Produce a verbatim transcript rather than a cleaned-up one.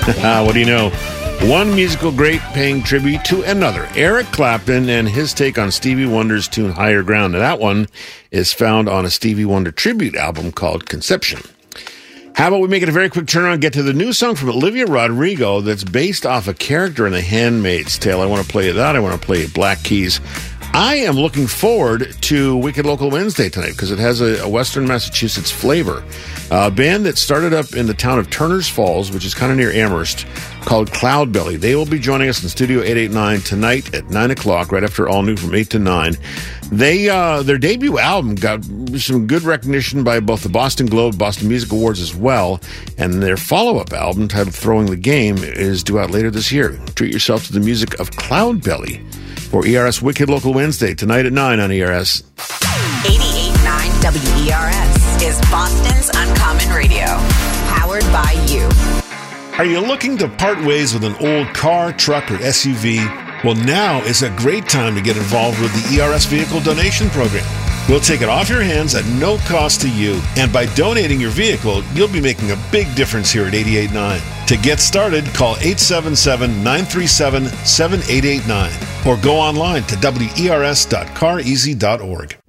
What do you know? One musical great paying tribute to another. Eric Clapton and his take on Stevie Wonder's tune Higher Ground. Now, that one is found on a Stevie Wonder tribute album called Conception. How about we make it a very quick turnaround and get to the new song from Olivia Rodrigo that's based off a character in The Handmaid's Tale. I want to play you that. I want to play you Black Keys. I am looking forward to Wicked Local Wednesday tonight because it has a, a Western Massachusetts flavor. A band that started up in the town of Turners Falls, which is kind of near Amherst, called Cloudbelly. They will be joining us in Studio eight eighty-nine tonight at nine o'clock, right after All New from eight to nine. They uh, their debut album got some good recognition by both the Boston Globe, Boston Music Awards as well, and their follow-up album titled Throwing the Game is due out later this year. Treat yourself to the music of Cloudbelly for E R S Wicked Local Wednesday tonight at nine on E R S. eighty-eight point nine W E R S is Boston's Uncommon Radio, powered by you. Are you looking to part ways with an old car, truck, or S U V? Well, now is a great time to get involved with the E R S Vehicle Donation Program. We'll take it off your hands at no cost to you, and by donating your vehicle, you'll be making a big difference here at eighty-eight point nine. To get started, call eight seven seven, nine three seven, seven eight eight nine or go online to W E R S dot car easy dot org.